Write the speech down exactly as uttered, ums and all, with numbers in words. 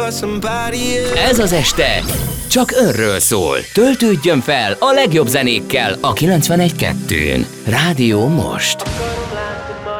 Ez az este csak önről szól. Töltődjön fel a legjobb zenékkel a kilencvenegy kettőn. Rádió Most.